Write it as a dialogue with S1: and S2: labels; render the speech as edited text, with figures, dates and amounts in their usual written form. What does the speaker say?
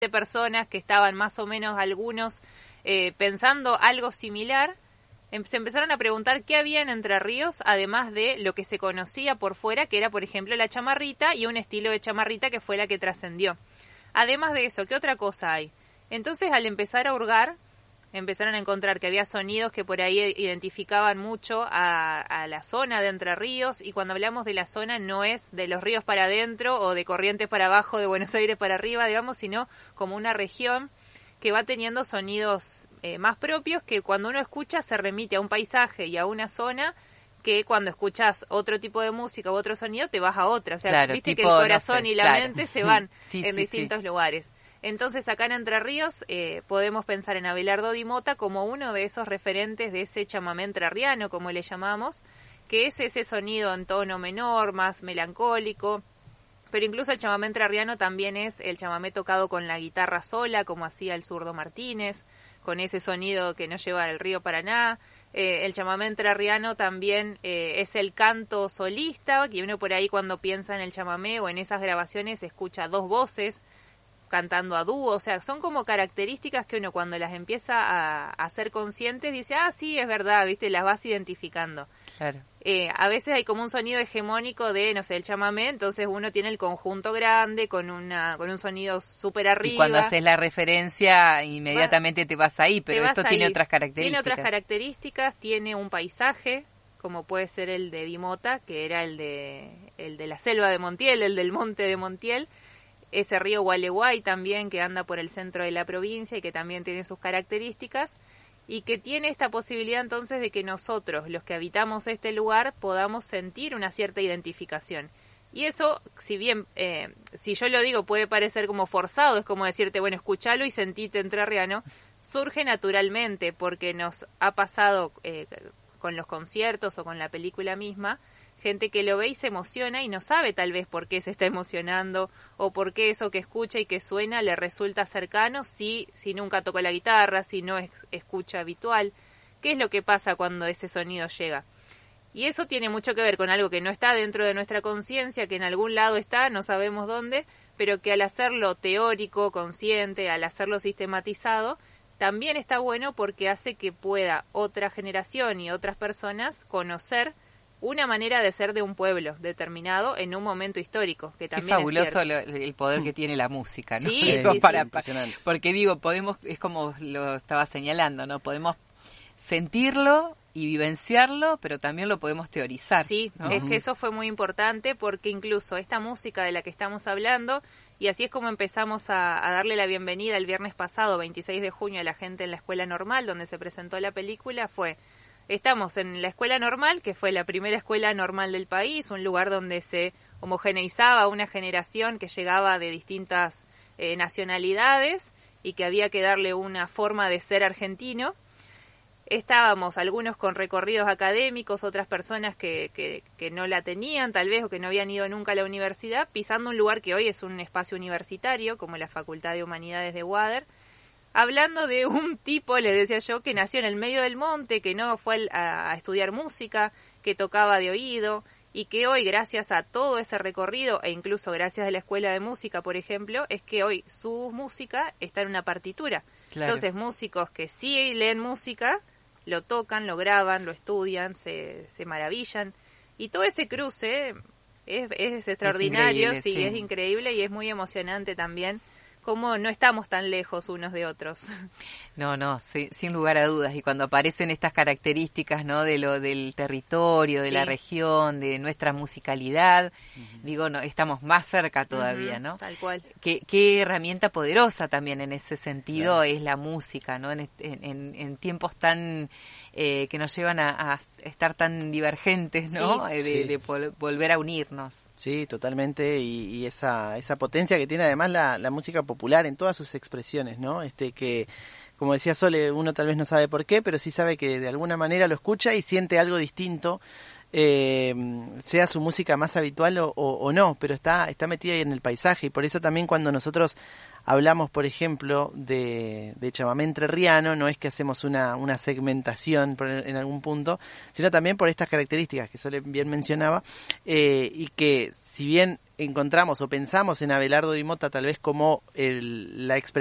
S1: de personas que estaban más o menos algunos pensando algo similar, se empezaron a preguntar qué había en Entre Ríos, además de lo que se conocía por fuera, que era, por ejemplo, la chamarrita y un estilo de chamarrita que fue la que trascendió. Además de eso, ¿qué otra cosa hay? Entonces, al empezar a hurgar, empezaron a encontrar que había sonidos que por ahí identificaban mucho a la zona de Entre Ríos, y cuando hablamos de la zona no es de los ríos para adentro o de Corrientes para abajo, de Buenos Aires para arriba, digamos, sino como una región que va teniendo sonidos más propios, que cuando uno escucha se remite a un paisaje y a una zona, que cuando escuchas otro tipo de música u otro sonido te vas a otra. O sea,
S2: claro,
S1: viste
S2: tipo,
S1: que el corazón
S2: no sé,
S1: y la
S2: claro.
S1: mente se van
S2: sí,
S1: en distintos lugares. Entonces acá en Entre Ríos podemos pensar en Abelardo Di Mota como uno de esos referentes de ese chamamé entrerriano, como le llamamos, que es ese sonido en tono menor, más melancólico. Pero incluso el chamamé entrerriano también es el chamamé tocado con la guitarra sola, como hacía el zurdo Martínez, con ese sonido que nos lleva al río Paraná. El chamamé entrerriano también es el canto solista, que uno por ahí cuando piensa en el chamamé o en esas grabaciones escucha dos voces cantando a dúo. O sea, son como características que uno cuando las empieza a hacer conscientes dice, sí, es verdad, viste, las vas identificando.
S2: Claro.
S1: A veces hay como un sonido hegemónico de, no sé, el chamamé, entonces uno tiene el conjunto grande con un sonido súper arriba.
S2: Y cuando haces la referencia, inmediatamente te vas ahí, pero esto tiene otras características.
S1: Tiene otras características, tiene un paisaje, como puede ser el de Di Mota, que era el de la selva de Montiel, el del monte de Montiel, ese río Gualeguay también, que anda por el centro de la provincia y que también tiene sus características, y que tiene esta posibilidad entonces de que nosotros, los que habitamos este lugar, podamos sentir una cierta identificación. Y eso, si bien, si yo lo digo, puede parecer como forzado, es como decirte, bueno, escuchalo y sentite entrerriano, surge naturalmente porque nos ha pasado con los conciertos o con la película misma, gente que lo ve y se emociona y no sabe tal vez por qué se está emocionando o por qué eso que escucha y que suena le resulta cercano si nunca tocó la guitarra, si no es escucha habitual. ¿Qué es lo que pasa cuando ese sonido llega? Y eso tiene mucho que ver con algo que no está dentro de nuestra conciencia, que en algún lado está, no sabemos dónde, pero que al hacerlo teórico, consciente, al hacerlo sistematizado, también está bueno porque hace que pueda otra generación y otras personas conocer una manera de ser de un pueblo determinado en un momento histórico, que también
S2: Qué fabuloso el poder que tiene la música, ¿no? Sí, porque digo, podemos, es como lo estaba señalando, ¿no? Podemos sentirlo y vivenciarlo, pero también lo podemos teorizar.
S1: Sí, ¿no? Es que eso fue muy importante porque incluso esta música de la que estamos hablando, y así es como empezamos a darle la bienvenida el viernes pasado, 26 de junio, a la gente en la Escuela Normal, donde se presentó la película, estamos en la Escuela Normal, que fue la primera escuela normal del país, un lugar donde se homogeneizaba una generación que llegaba de distintas nacionalidades y que había que darle una forma de ser argentino. Estábamos algunos con recorridos académicos, otras personas que no la tenían tal vez o que no habían ido nunca a la universidad, pisando un lugar que hoy es un espacio universitario, como la Facultad de Humanidades de Wader, hablando de un tipo, les decía yo, que nació en el medio del monte, que no fue a estudiar música, que tocaba de oído, y que hoy, gracias a todo ese recorrido, e incluso gracias a la escuela de música, por ejemplo, es que hoy su música está en una partitura. Claro. Entonces, músicos que sí leen música, lo tocan, lo graban, lo estudian, se maravillan, y todo ese cruce es extraordinario, sí, es increíble y es muy emocionante también, cómo no estamos tan lejos unos de otros.
S2: No, sin lugar a dudas. Y cuando aparecen estas características, ¿no? Del territorio, de la región, de nuestra musicalidad, digo, no, estamos más cerca todavía, ¿no?
S1: Tal cual.
S2: Qué herramienta poderosa también en ese sentido es la música, ¿no? En tiempos tan que nos llevan a estar tan divergentes, ¿no? De volver a unirnos.
S3: Sí, totalmente, y esa potencia que tiene además la música popular en todas sus expresiones, ¿no? Que, como decía Sole, uno tal vez no sabe por qué, pero sí sabe que de alguna manera lo escucha y siente algo distinto, sea su música más habitual o no, pero está metida ahí en el paisaje, y por eso también cuando nosotros hablamos, por ejemplo, de chamamé entrerriano, no es que hacemos una segmentación en algún punto, sino también por estas características que Sole bien mencionaba, y que si bien encontramos o pensamos en Abelardo Di Motta tal vez como la expresión